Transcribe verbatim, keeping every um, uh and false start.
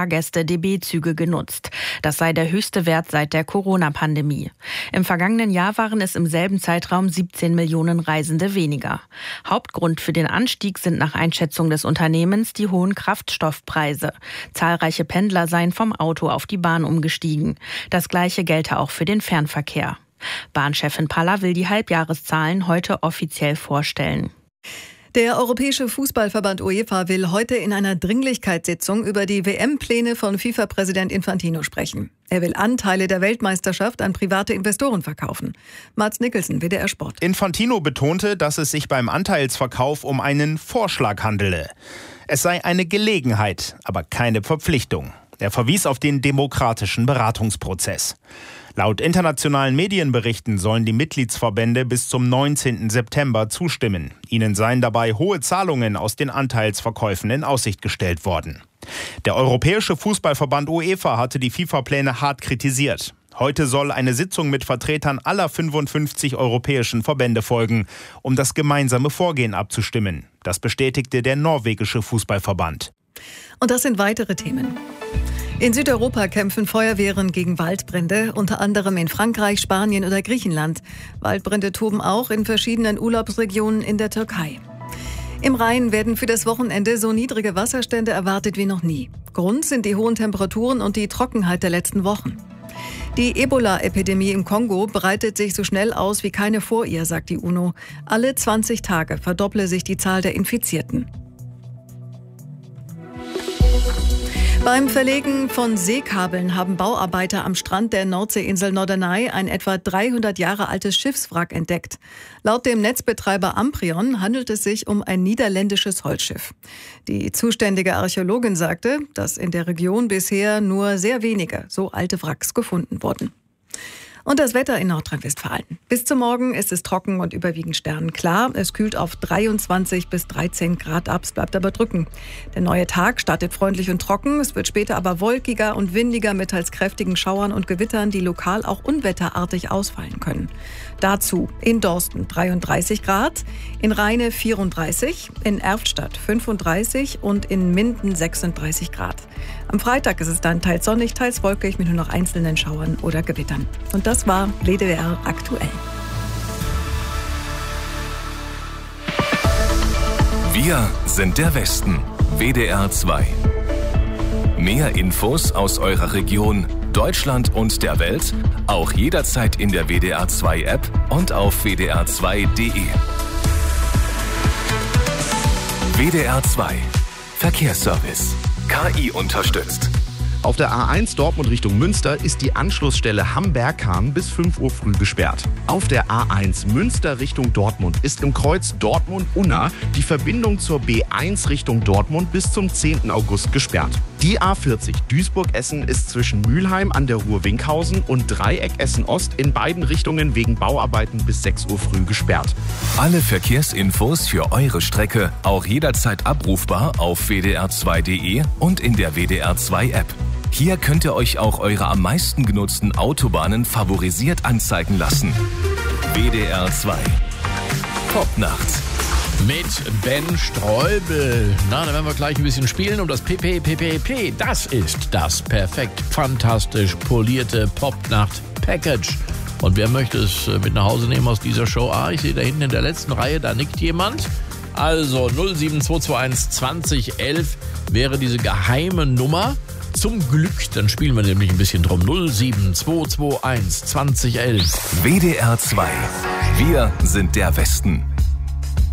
Fahrgäste D B-Züge genutzt. Das sei der höchste Wert seit der Corona-Pandemie. Im vergangenen Jahr waren es im selben Zeitraum siebzehn Millionen Reisende weniger. Hauptgrund für den Anstieg sind nach Einschätzung des Unternehmens die hohen Kraftstoffpreise. Zahlreiche Pendler seien vom Auto auf die Bahn umgestiegen. Das Gleiche gelte auch für den Fernverkehr. Bahnchefin Palla will die Halbjahreszahlen heute offiziell vorstellen. Der Europäische Fußballverband UEFA will heute in einer Dringlichkeitssitzung über die W M-Pläne von FIFA-Präsident Infantino sprechen. Er will Anteile der Weltmeisterschaft an private Investoren verkaufen. Mats Nicholson, W D R Sport. Infantino betonte, dass es sich beim Anteilsverkauf um einen Vorschlag handele. Es sei eine Gelegenheit, aber keine Verpflichtung. Er verwies auf den demokratischen Beratungsprozess. Laut internationalen Medienberichten sollen die Mitgliedsverbände bis zum neunzehnten September zustimmen. Ihnen seien dabei hohe Zahlungen aus den Anteilsverkäufen in Aussicht gestellt worden. Der Europäische Fußballverband UEFA hatte die FIFA-Pläne hart kritisiert. Heute soll eine Sitzung mit Vertretern aller fünfundfünfzig europäischen Verbände folgen, um das gemeinsame Vorgehen abzustimmen. Das bestätigte der norwegische Fußballverband. Und das sind weitere Themen. In Südeuropa kämpfen Feuerwehren gegen Waldbrände, unter anderem in Frankreich, Spanien oder Griechenland. Waldbrände toben auch in verschiedenen Urlaubsregionen in der Türkei. Im Rhein werden für das Wochenende so niedrige Wasserstände erwartet wie noch nie. Grund sind die hohen Temperaturen und die Trockenheit der letzten Wochen. Die Ebola-Epidemie im Kongo breitet sich so schnell aus wie keine vor ihr, sagt die UNO. Alle zwanzig Tage verdopple sich die Zahl der Infizierten. Beim Verlegen von Seekabeln haben Bauarbeiter am Strand der Nordseeinsel Norderney ein etwa dreihundert Jahre altes Schiffswrack entdeckt. Laut dem Netzbetreiber Amprion handelt es sich um ein niederländisches Holzschiff. Die zuständige Archäologin sagte, dass in der Region bisher nur sehr wenige so alte Wracks gefunden wurden. Und das Wetter in Nordrhein-Westfalen. Bis zum Morgen ist es trocken und überwiegend sternenklar. Es kühlt auf dreiundzwanzig bis dreizehn Grad ab, es bleibt aber drücken. Der neue Tag startet freundlich und trocken. Es wird später aber wolkiger und windiger mit teils kräftigen Schauern und Gewittern, die lokal auch unwetterartig ausfallen können. Dazu in Dorsten dreiunddreißig Grad, in Rheine vierunddreißig, in Erftstadt fünfunddreißig und in Minden sechsunddreißig Grad. Am Freitag ist es dann teils sonnig, teils wolkig mit nur noch einzelnen Schauern oder Gewittern. Und das war W D R aktuell. Wir sind der Westen. W D R zwei. Mehr Infos aus eurer Region, Deutschland und der Welt, auch jederzeit in der W D R zwei App und auf w d r zwei punkt d e. W D R zwei. Verkehrsservice. K I unterstützt. Auf der A eins Dortmund Richtung Münster ist die Anschlussstelle Hamm-Berghahn bis fünf Uhr früh gesperrt. Auf der A eins Münster Richtung Dortmund ist im Kreuz Dortmund-Unna die Verbindung zur B eins Richtung Dortmund bis zum zehnten August gesperrt. Die A vierzig Duisburg-Essen ist zwischen Mülheim an der Ruhr-Winkhausen und Dreieck Essen-Ost in beiden Richtungen wegen Bauarbeiten bis sechs Uhr früh gesperrt. Alle Verkehrsinfos für eure Strecke auch jederzeit abrufbar auf w d r zwei punkt d e und in der W D R zwei App. Hier könnt ihr euch auch eure am meisten genutzten Autobahnen favorisiert anzeigen lassen. W D R zwei. Popnacht. Mit Ben Streubel. Na, dann werden wir gleich ein bisschen spielen um das P P P P P. Das ist das perfekt, fantastisch polierte Popnacht-Package. Und wer möchte es mit nach Hause nehmen aus dieser Show? Ah, ich sehe da hinten in der letzten Reihe, da nickt jemand. Also null sieben zwei zwei eins zwanzig elf wäre diese geheime Nummer. Zum Glück, dann spielen wir nämlich ein bisschen drum. null sieben zwei zwei eins zwanzig elf. W D R zwei. Wir sind der Westen.